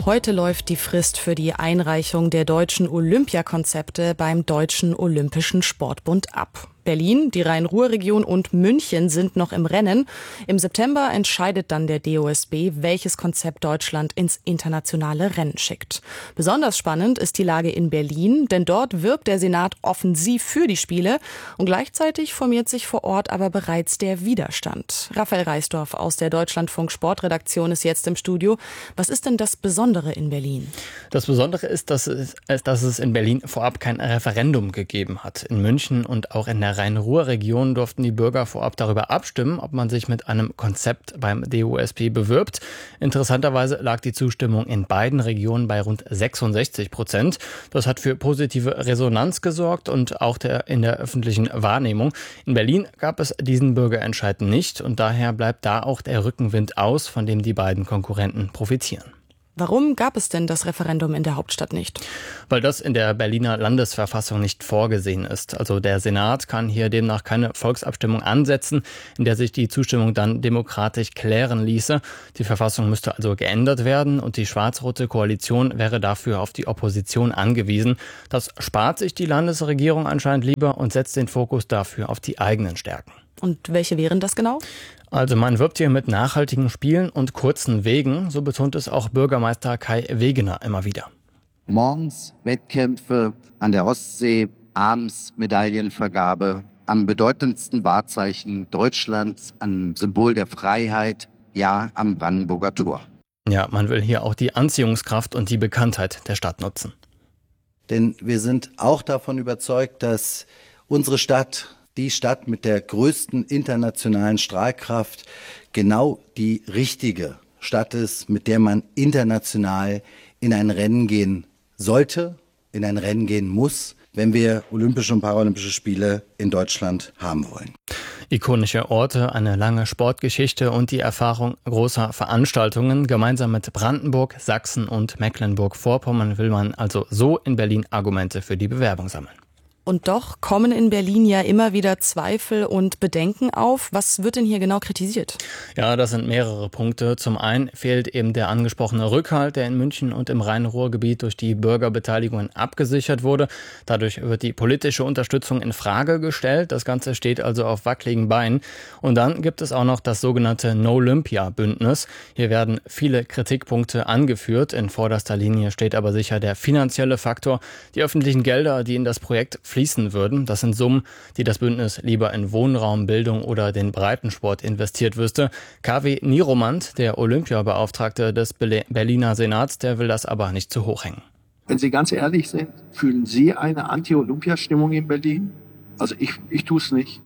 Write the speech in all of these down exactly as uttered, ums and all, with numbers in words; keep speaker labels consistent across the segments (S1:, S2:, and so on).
S1: Heute läuft die Frist für die Einreichung der deutschen Olympiakonzepte beim Deutschen Olympischen Sportbund ab. Berlin, die Rhein-Ruhr-Region und München sind noch im Rennen. Im September entscheidet dann der D O S B, welches Konzept Deutschland ins internationale Rennen schickt. Besonders spannend ist die Lage in Berlin, denn dort wirbt der Senat offensiv für die Spiele und gleichzeitig formiert sich vor Ort aber bereits der Widerstand. Raphael Reisdorf aus der Deutschlandfunk-Sportredaktion ist jetzt im Studio. Was ist denn das Besondere in Berlin?
S2: Das Besondere ist, dass es, dass es in Berlin vorab kein Referendum gegeben hat. In München und auch in der Rhein-Ruhr-Region durften die Bürger vorab darüber abstimmen, ob man sich mit einem Konzept beim D O S B bewirbt. Interessanterweise lag die Zustimmung in beiden Regionen bei rund sechsundsechzig Prozent. Das hat für positive Resonanz gesorgt und auch der, in der öffentlichen Wahrnehmung. In Berlin gab es diesen Bürgerentscheid nicht und daher bleibt da auch der Rückenwind aus, von dem die beiden Konkurrenten profitieren.
S1: Warum gab es denn das Referendum in der Hauptstadt nicht?
S2: Weil das in der Berliner Landesverfassung nicht vorgesehen ist. Also der Senat kann hier demnach keine Volksabstimmung ansetzen, in der sich die Zustimmung dann demokratisch klären ließe. Die Verfassung müsste also geändert werden und die schwarz-rote Koalition wäre dafür auf die Opposition angewiesen. Das spart sich die Landesregierung anscheinend lieber und setzt den Fokus dafür auf die eigenen Stärken.
S1: Und welche wären das genau?
S2: Also man wirbt hier mit nachhaltigen Spielen und kurzen Wegen, so betont es auch Bürgermeister Kai Wegener immer wieder.
S3: Morgens Wettkämpfe an der Ostsee, abends Medaillenvergabe am bedeutendsten Wahrzeichen Deutschlands, am Symbol der Freiheit, ja am Brandenburger Tor.
S2: Ja, man will hier auch die Anziehungskraft und die Bekanntheit der Stadt nutzen.
S4: Denn wir sind auch davon überzeugt, dass unsere Stadt, die Stadt mit der größten internationalen Strahlkraft, genau die richtige Stadt ist, mit der man international in ein Rennen gehen sollte, in ein Rennen gehen muss, wenn wir Olympische und Paralympische Spiele in Deutschland haben wollen.
S2: Ikonische Orte, eine lange Sportgeschichte und die Erfahrung großer Veranstaltungen. Gemeinsam mit Brandenburg, Sachsen und Mecklenburg-Vorpommern will man also so in Berlin Argumente für die Bewerbung sammeln.
S1: Und doch kommen in Berlin ja immer wieder Zweifel und Bedenken auf. Was wird denn hier genau kritisiert?
S2: Ja, das sind mehrere Punkte. Zum einen fehlt eben der angesprochene Rückhalt, der in München und im Rhein-Ruhr-Gebiet durch die Bürgerbeteiligungen abgesichert wurde. Dadurch wird die politische Unterstützung in Frage gestellt. Das Ganze steht also auf wackeligen Beinen. Und dann gibt es auch noch das sogenannte No-Olympia-Bündnis. Hier werden viele Kritikpunkte angeführt. In vorderster Linie steht aber sicher der finanzielle Faktor. Die öffentlichen Gelder, die in das Projekt fließen würden. Das sind Summen, die das Bündnis lieber in Wohnraum, Bildung oder den Breitensport investiert wüsste. K W Nieromant, der Olympiabeauftragte des Berliner Senats, der will das aber nicht zu hoch hängen.
S5: Wenn Sie ganz ehrlich sind, fühlen Sie eine Anti-Olympia-Stimmung in Berlin? Also ich, ich tue es nicht.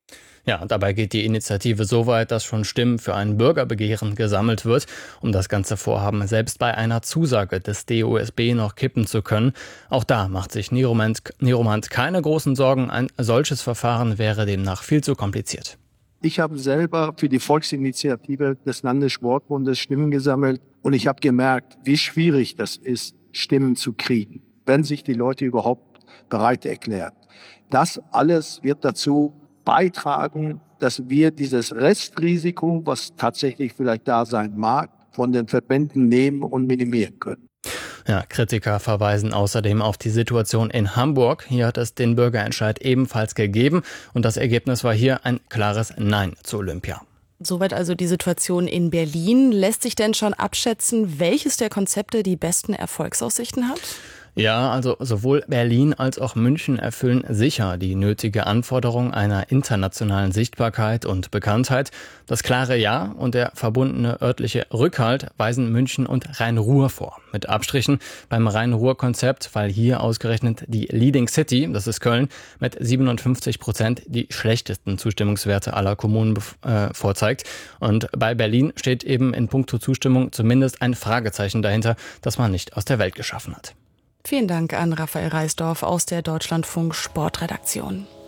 S2: Ja, dabei geht die Initiative so weit, dass schon Stimmen für ein Bürgerbegehren gesammelt wird, um das ganze Vorhaben selbst bei einer Zusage des D O S B noch kippen zu können. Auch da macht sich Nieromant, Nieromant keine großen Sorgen. Ein solches Verfahren wäre demnach viel zu kompliziert.
S5: Ich habe selber für die Volksinitiative des Landessportbundes Stimmen gesammelt und ich habe gemerkt, wie schwierig das ist, Stimmen zu kriegen, wenn sich die Leute überhaupt bereit erklären. Das alles wird dazu beitragen, dass wir dieses Restrisiko, was tatsächlich vielleicht da sein mag, von den Verbänden nehmen und minimieren können.
S2: Ja, Kritiker verweisen außerdem auf die Situation in Hamburg. Hier hat es den Bürgerentscheid ebenfalls gegeben und das Ergebnis war hier ein klares Nein zu Olympia.
S1: Soweit also die Situation in Berlin. Lässt sich denn schon abschätzen, welches der Konzepte die besten Erfolgsaussichten hat?
S2: Ja, also sowohl Berlin als auch München erfüllen sicher die nötige Anforderung einer internationalen Sichtbarkeit und Bekanntheit. Das klare Ja und der verbundene örtliche Rückhalt weisen München und Rhein-Ruhr vor. Mit Abstrichen beim Rhein-Ruhr-Konzept, weil hier ausgerechnet die Leading City, das ist Köln, mit siebenundfünfzig Prozent die schlechtesten Zustimmungswerte aller Kommunen äh, vorzeigt. Und bei Berlin steht eben in puncto Zustimmung zumindest ein Fragezeichen dahinter, das man nicht aus der Welt geschaffen hat.
S1: Vielen Dank an Raphael Reisdorf aus der Deutschlandfunk Sportredaktion.